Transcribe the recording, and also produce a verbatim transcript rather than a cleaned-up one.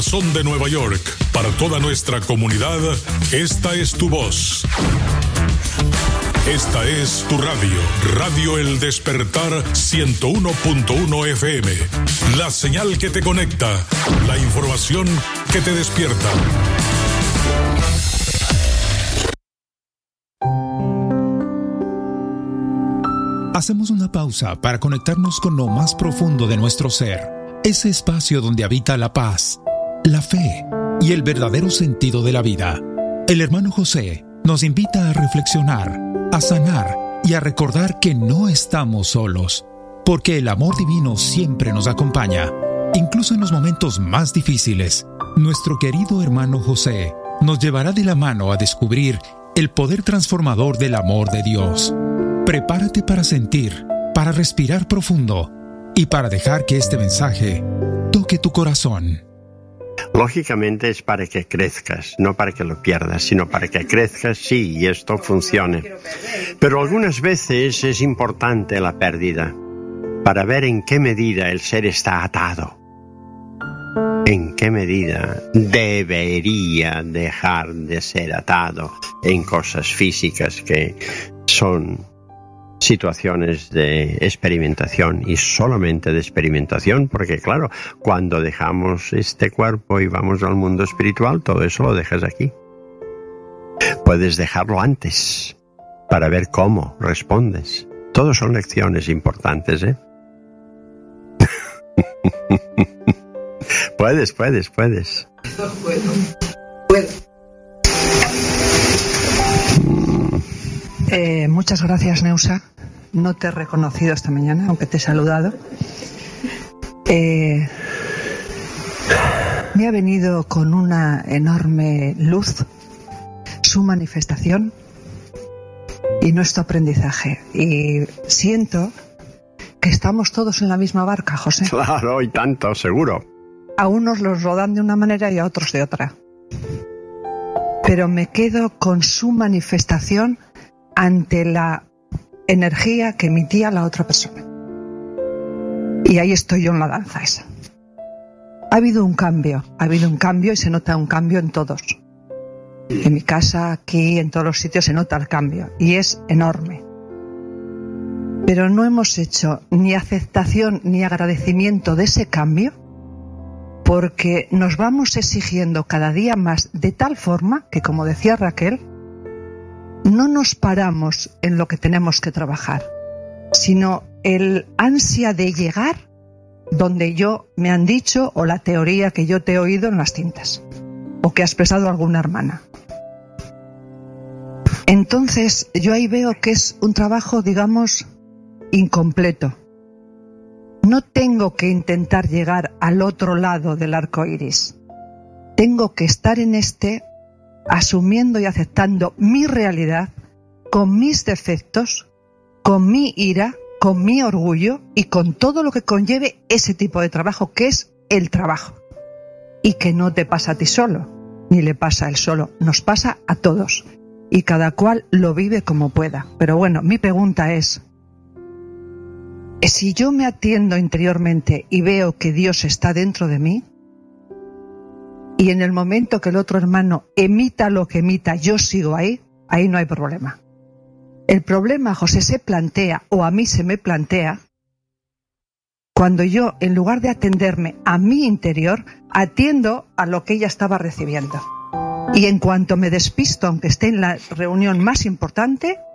Son de Nueva York, para toda nuestra comunidad, esta es tu voz. Esta es tu radio, Radio El Despertar ciento uno punto uno F M. La señal que te conecta, la información que te despierta. Hacemos una pausa para conectarnos con lo más profundo de nuestro ser, ese espacio donde habita la paz, la fe y el verdadero sentido de la vida. El hermano José nos invita a reflexionar, a sanar y a recordar que no estamos solos, porque el amor divino siempre nos acompaña, incluso en los momentos más difíciles. Nuestro querido hermano José nos llevará de la mano a descubrir el poder transformador del amor de Dios. Prepárate para sentir, para respirar profundo y para dejar que este mensaje toque tu corazón. Lógicamente es para que crezcas, no para que lo pierdas, sino para que crezcas, sí, y esto funcione. Pero algunas veces es importante la pérdida, para ver en qué medida el ser está atado, en qué medida debería dejar de ser atado en cosas físicas que son situaciones de experimentación y solamente de experimentación, porque claro, cuando dejamos este cuerpo y vamos al mundo espiritual, todo eso lo dejas aquí. Puedes dejarlo antes para ver cómo respondes. Todos son lecciones importantes, ¿eh? Puedes, puedes, puedes. Puedo, puedo. Eh, muchas gracias, Neusa. No te he reconocido esta mañana, aunque te he saludado. Eh, me ha venido con una enorme luz su manifestación y nuestro aprendizaje. Y siento que estamos todos en la misma barca, José. Claro, y tanto, seguro. A unos los rodan de una manera y a otros de otra. Pero me quedo con su manifestación ante la energía que emitía la otra persona. Y ahí estoy yo en la danza esa. Ha habido un cambio, ha habido un cambio y se nota un cambio en todos. En mi casa, aquí, en todos los sitios se nota el cambio y es enorme. Pero no hemos hecho ni aceptación ni agradecimiento de ese cambio, porque nos vamos exigiendo cada día más de tal forma que, como decía Raquel, no nos paramos en lo que tenemos que trabajar, sino el ansia de llegar donde yo me han dicho, o la teoría que yo te he oído en las cintas, o que ha expresado alguna hermana. Entonces, yo ahí veo que es un trabajo, digamos, incompleto. No tengo que intentar llegar al otro lado del arco iris. Tengo que estar en este, asumiendo y aceptando mi realidad, con mis defectos, con mi ira, con mi orgullo y con todo lo que conlleve ese tipo de trabajo, que es el trabajo. Y que no te pasa a ti solo, ni le pasa a él solo, nos pasa a todos. Y cada cual lo vive como pueda. Pero bueno, mi pregunta es, si yo me atiendo interiormente y veo que Dios está dentro de mí, y en el momento que el otro hermano emita lo que emita, yo sigo ahí, ahí no hay problema. El problema, José, se plantea, o a mí se me plantea, cuando yo, en lugar de atenderme a mi interior, atiendo a lo que ella estaba recibiendo. Y en cuanto me despisto, aunque esté en la reunión más importante,